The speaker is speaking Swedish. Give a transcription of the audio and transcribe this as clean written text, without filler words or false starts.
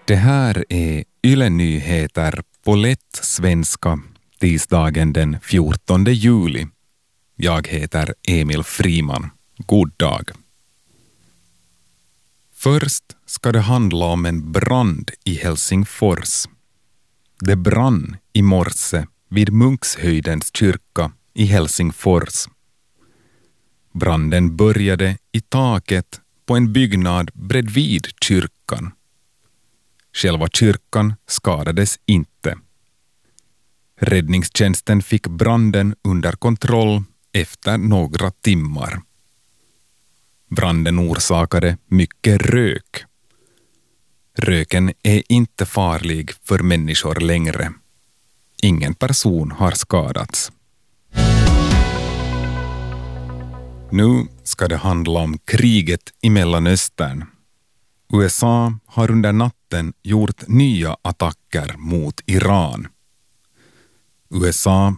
Det här är Yle Nyheter på lätt svenska tisdagen den 14 juli. Jag heter Emil Friman. God dag. Först ska det handla om en brand i Helsingfors. Det brann i morse vid Munkshöjdens kyrka i Helsingfors. Branden började i taket på en byggnad bredvid kyrkan. Själva kyrkan skadades inte. Räddningstjänsten fick branden under kontroll efter några timmar. Branden orsakade mycket rök. Röken är inte farlig för människor längre. Ingen person har skadats. Nu ska det handla om kriget i Mellanöstern. USA har under natten gjort nya attacker mot Iran. USA